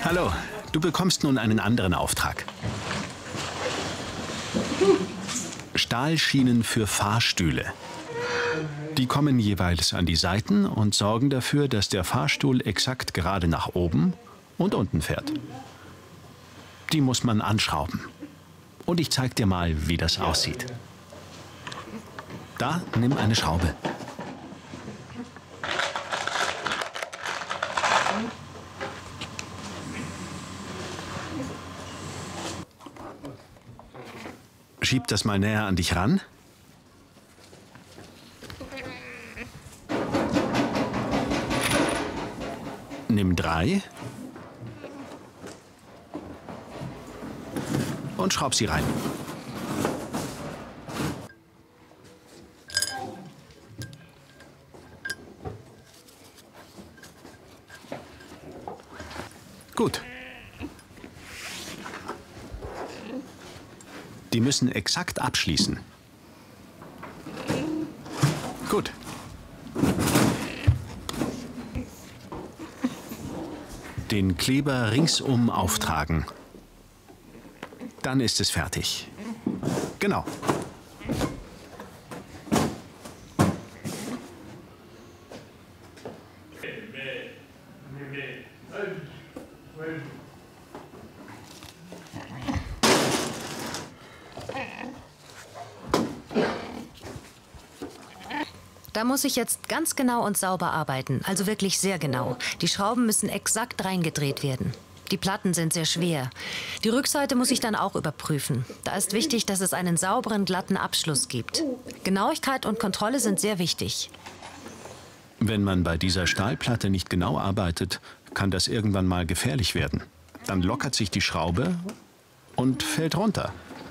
Hallo, du bekommst nun einen anderen Auftrag. Stahlschienen für Fahrstühle. Die kommen jeweils an die Seiten und sorgen dafür, dass der Fahrstuhl exakt gerade nach oben und unten fährt. Die muss man anschrauben. Und ich zeig dir mal, wie das aussieht. Da, nimm eine Schraube. Schieb das mal näher an dich ran. Nimm 3 und schraub sie rein. Gut. Die müssen exakt abschließen. Gut. Den Kleber ringsum auftragen. Dann ist es fertig. Genau. Da muss ich jetzt ganz genau und sauber arbeiten, also wirklich sehr genau. Die Schrauben müssen exakt reingedreht werden. Die Platten sind sehr schwer. Die Rückseite muss ich dann auch überprüfen. Da ist wichtig, dass es einen sauberen, glatten Abschluss gibt. Genauigkeit und Kontrolle sind sehr wichtig. Wenn man bei dieser Stahlplatte nicht genau arbeitet, kann das irgendwann mal gefährlich werden. Dann lockert sich die Schraube und fällt runter.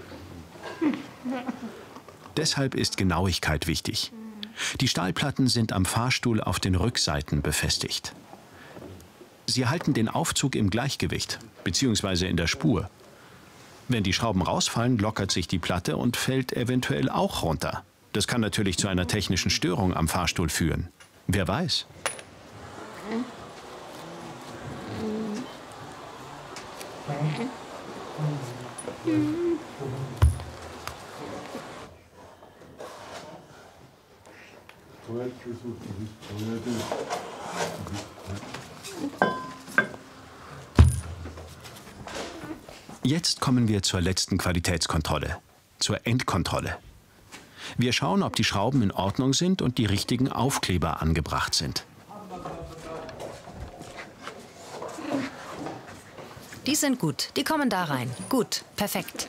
Deshalb ist Genauigkeit wichtig. Die Stahlplatten sind am Fahrstuhl auf den Rückseiten befestigt. Sie halten den Aufzug im Gleichgewicht, beziehungsweise in der Spur. Wenn die Schrauben rausfallen, lockert sich die Platte und fällt eventuell auch runter. Das kann natürlich zu einer technischen Störung am Fahrstuhl führen. Wer weiß? Jetzt kommen wir zur letzten Qualitätskontrolle, zur Endkontrolle. Wir schauen, ob die Schrauben in Ordnung sind und die richtigen Aufkleber angebracht sind. Die sind gut, die kommen da rein. Gut, perfekt.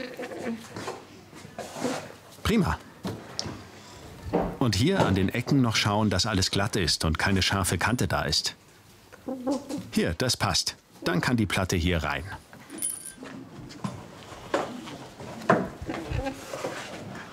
Prima. Und hier an den Ecken noch schauen, dass alles glatt ist und keine scharfe Kante da ist. Hier, das passt. Dann kann die Platte hier rein.